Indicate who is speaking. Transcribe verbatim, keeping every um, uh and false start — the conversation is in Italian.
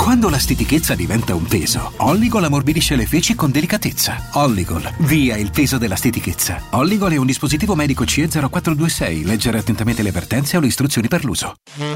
Speaker 1: Quando la stitichezza diventa un peso, Olligol ammorbidisce le feci con delicatezza. Olligol, via il peso della stitichezza. Olligol è un dispositivo medico C E zero quattro due sei. Leggere attentamente le avvertenze o le istruzioni per l'uso.